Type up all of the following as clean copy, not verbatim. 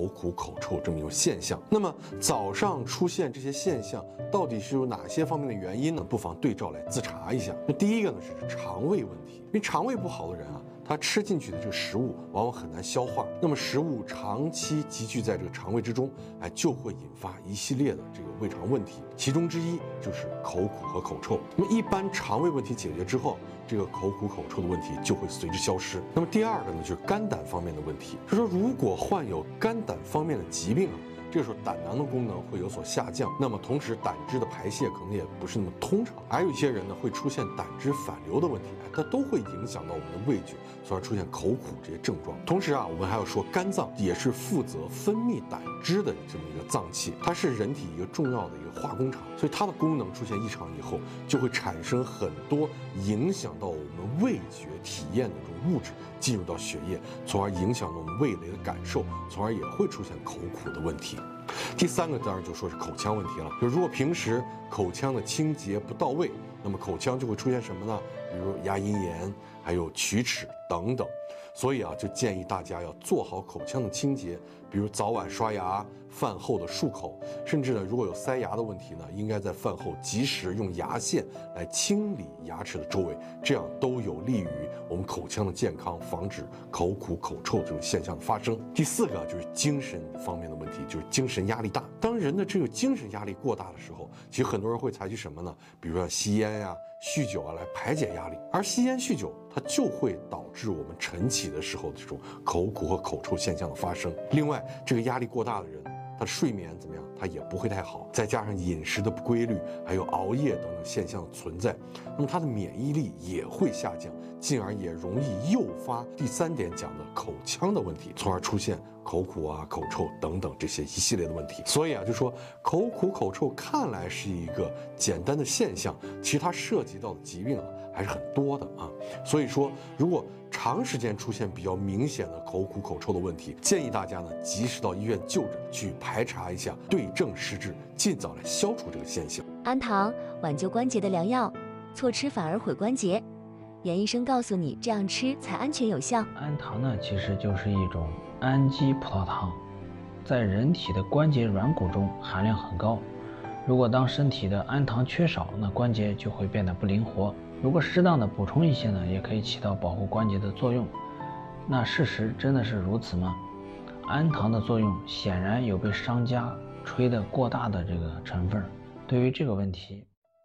苦口臭这么一种现象。那么早上出现这些现象，到底是有哪些方面的原因呢？不妨对照来自查一下。那第一个呢是肠胃问题，因为肠胃不好的人啊，他吃进去的这个食物往往很难消化，那么食物长期积聚在这个肠胃之中，就会引发一系列的这个胃肠问题，其中之一就是口苦和口臭。那么一般肠胃问题解决之后，这个口苦口臭的问题就会随之消失。那么第二个呢，就是肝胆方面的问题，就是说如果患有肝胆方面的疾病啊，这个时候胆囊的功能会有所下降，那么同时胆汁的排泄可能也不是那么通畅，还有一些人呢会出现胆汁反流的问题，它都会影响到我们的味觉，从而出现口苦这些症状。同时啊，我们还要说肝脏也是负责分泌胆汁的这么一个脏器，它是人体一个重要的一个化工厂，所以它的功能出现异常以后，就会产生很多影响到我们味觉体验的这种物质进入到血液，从而影响到我们味蕾的感受，从而也会出现口苦的问题。第三个当然就说是口腔问题了，就如果平时口腔的清洁不到位，那么口腔就会出现什么呢？比如牙龈炎，还有龋齿等等。所以啊，就建议大家要做好口腔的清洁，比如早晚刷牙，饭后的漱口，甚至呢，如果有塞牙的问题呢，应该在饭后及时用牙线来清理牙齿的周围，这样都有利于我们口腔的健康，防止口苦口臭这种现象的发生。第四个就是精神方面的问题，就是精神压力大。当人的这个精神压力过大的时候，其实很多人会采取什么呢？比如说吸烟呀、酗酒啊来排解压力，而吸烟酗酒它就会导致我们晨起的时候的这种口苦和口臭现象的发生。另外，这个压力过大的人，他的睡眠怎么样？他也不会太好，再加上饮食的不规律，还有熬夜等等现象的存在，那么他的免疫力也会下降，进而也容易诱发第三点讲的口腔的问题，从而出现口苦啊、口臭等等这些一系列的问题。所以啊，就说口苦口臭看来是一个简单的现象，其实它涉及到的疾病啊还是很多的啊。所以说，如果长时间出现比较明显的口苦口臭的问题，建议大家呢及时到医院就诊，去排查一下，对症施治，尽早来消除这个现象。 氨糖挽救关节的良药，错吃反而毁关节。严医生告诉你，这样吃才安全有效。 氨糖呢，其实就是一种氨基葡萄糖，在人体的关节软骨中含量很高。如果当身体的氨糖缺少，那关节就会变得不灵活。如果适当的补充一些呢，也可以起到保护关节的作用。那事实真的是如此吗？氨糖的作用显然有被商家吹得过大的这个成分。对于这个问题，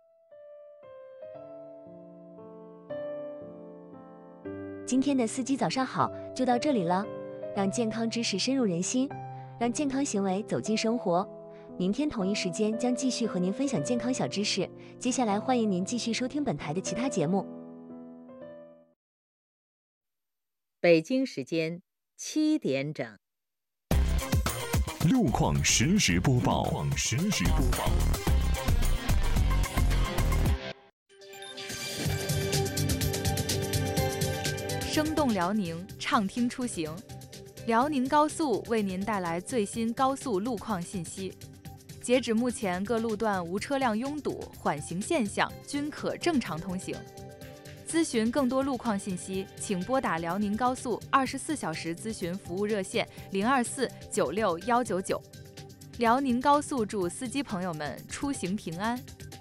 今天的司机早上好就到这里了，让健康知识深入人心，让健康行为走进生活。明天同一时间将继续和您分享健康小知识。接下来欢迎您继续收听本台的其他节目。 北京时间7点整， 路况实时播报。 生动辽宁，畅听出行。辽宁高速为您带来最新高速路况信息。截止目前，各路段无车辆拥堵，缓行现象均可正常通行。咨询更多路况信息，请拨打辽宁高速24小时咨询服务热线024961999。辽宁高速祝司机朋友们出行平安。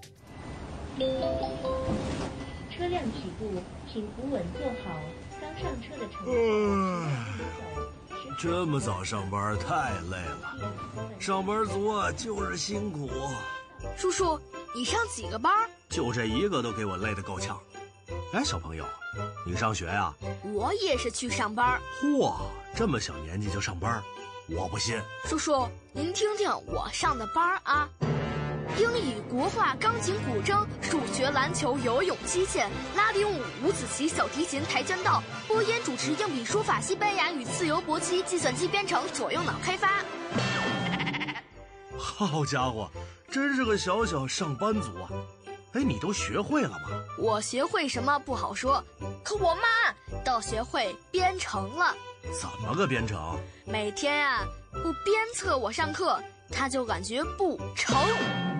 车辆起步，请扶稳坐好。刚上车的乘客。 这么早上班太累了，上班族啊就是辛苦。 叔叔，你上几个班？ 就这一个都给我累得够呛。哎，小朋友，你上学呀？ 我也是去上班。 嚯，这么小年纪就上班，我不信。 叔叔，您听听我上的班啊。英语、国画、钢琴、古筝、数学、篮球、游泳、击剑、拉丁舞、五子棋、小提琴、跆拳道、播音主持、硬笔书法、西班牙语、自由搏击、计算机编程、左右脑开发。 好家伙，真是个小小上班族啊！哎，你都学会了吗？ 我学会什么不好说，可我妈倒学会编程了。 怎么个编程？ 每天啊，不鞭策我上课，她就感觉不成。